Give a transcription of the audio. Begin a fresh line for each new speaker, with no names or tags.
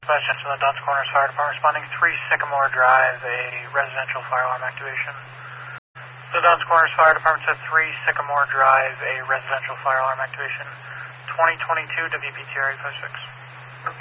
Question to the Duns Corners Fire Department responding 3 Sycamore Drive, a residential fire alarm activation. The Duns Corners Fire Department said 3 Sycamore Drive, a residential fire alarm activation. 2022 WPTR 856.